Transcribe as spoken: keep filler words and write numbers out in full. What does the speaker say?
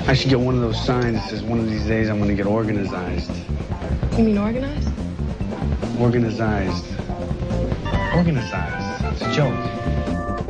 I should get one of those signs that says one of these days I'm going to get organized. You mean organized? Organized. Organized. It's a joke.